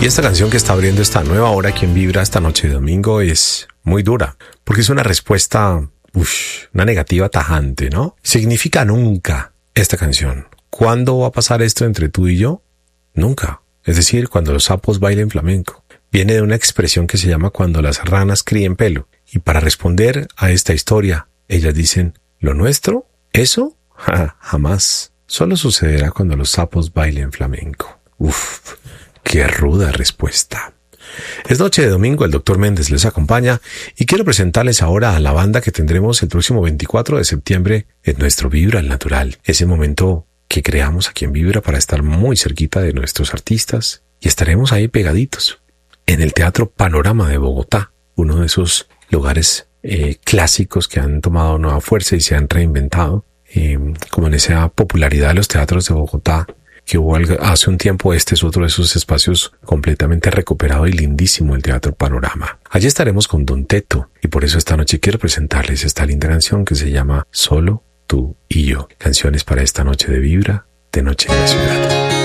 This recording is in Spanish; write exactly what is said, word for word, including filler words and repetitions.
Y esta canción que está abriendo esta nueva hora aquí en Vibra esta noche de domingo es muy dura, porque es una respuesta, uff, una negativa tajante, ¿no? Significa nunca esta canción. ¿Cuándo va a pasar esto entre tú y yo? Nunca. Es decir, cuando los sapos bailen flamenco. Viene de una expresión que se llama cuando las ranas críen pelo. Y para responder a esta historia, ellas dicen, ¿lo nuestro? ¿Eso? Ja, jamás. Solo sucederá cuando los sapos bailen flamenco. Uf. ¡Qué ruda respuesta! Es noche de domingo, el doctor Méndez les acompaña y quiero presentarles ahora a la banda que tendremos el próximo veinticuatro de septiembre en nuestro Vibra al Natural. Ese momento que creamos aquí en Vibra para estar muy cerquita de nuestros artistas y estaremos ahí pegaditos en el Teatro Panorama de Bogotá, uno de esos lugares eh, clásicos que han tomado nueva fuerza y se han reinventado, eh, como en esa popularidad de los teatros de Bogotá que hubo hace un tiempo. Este es otro de esos espacios completamente recuperado y lindísimo, el Teatro Panorama. Allí estaremos con Don Teto y por eso esta noche quiero presentarles esta linda canción que se llama Solo tú y yo. Canciones para esta noche de Vibra, de Noche en la Ciudad.